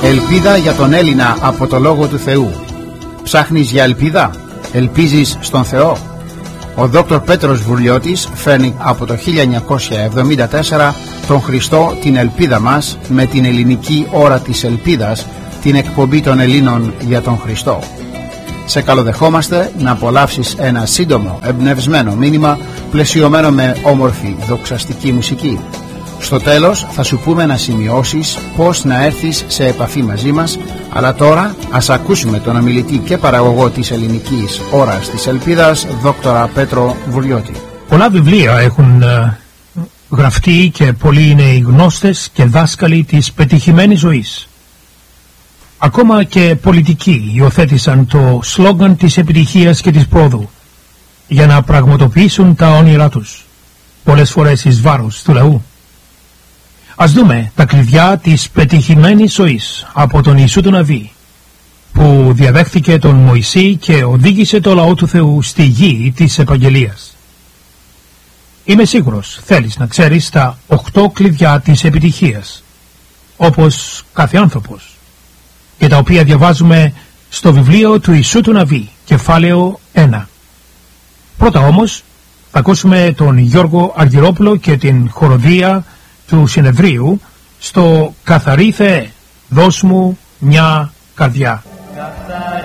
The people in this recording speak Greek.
Ελπίδα για τον Έλληνα από το Λόγο του Θεού. Ψάχνεις για ελπίδα? Ελπίζεις στον Θεό? Ο Δόκτωρ Πέτρος Βουρλιώτης φέρνει από το 1974 τον Χριστό την ελπίδα μας με την ελληνική ώρα της ελπίδας, την εκπομπή των Ελλήνων για τον Χριστό. Σε καλοδεχόμαστε να απολαύσεις ένα σύντομο εμπνευσμένο μήνυμα πλαισιωμένο με όμορφη δοξαστική μουσική. Στο τέλος θα σου πούμε να σημειώσεις πώς να έρθεις σε επαφή μαζί μας, αλλά τώρα ας ακούσουμε τον ομιλητή και παραγωγό της ελληνικής ώρας της ελπίδας, Δόκτωρα Πέτρο Βουρλιώτη. Πολλά βιβλία έχουν γραφτεί και πολλοί είναι οι γνώστες και δάσκαλοι της πετυχημένης ζωής. Ακόμα και πολιτικοί υιοθέτησαν το σλόγγαν της επιτυχίας και της πρόοδου για να πραγματοποιήσουν τα όνειρά τους, πολλές φορές εις βάρος του λαού. Ας δούμε τα κλειδιά της πετυχημένης ζωής από τον Ιησού τον Ναβί, που διαδέχθηκε τον Μωυσή και οδήγησε το λαό του Θεού στη γη της Επαγγελίας. Είμαι σίγουρος θέλεις να ξέρεις τα 8 κλειδιά της επιτυχίας, όπως κάθε άνθρωπος, και τα οποία διαβάζουμε στο βιβλίο του Ιησού του Ναβί, κεφάλαιο 1. Πρώτα όμως θα ακούσουμε τον Γιώργο Αργυρόπουλο και την χοροδία του συνεδρίου στο «Καθαρή Θεέ, δώσ' μου μια καρδιά».